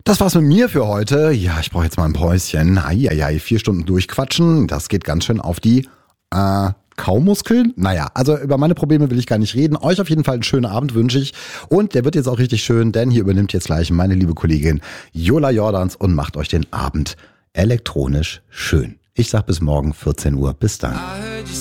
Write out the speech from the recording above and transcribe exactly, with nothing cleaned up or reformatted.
Das war's mit mir für heute. Ja, ich brauche jetzt mal ein Päuschen. Eieiei, vier Stunden durchquatschen. Das geht ganz schön auf die äh, Kaumuskeln. Naja, also über meine Probleme will ich gar nicht reden. Euch auf jeden Fall einen schönen Abend wünsche ich. Und der wird jetzt auch richtig schön, denn hier übernimmt jetzt gleich meine liebe Kollegin Jola Jordans und macht euch den Abend elektronisch schön. Ich sag bis morgen vierzehn Uhr. Bis dann.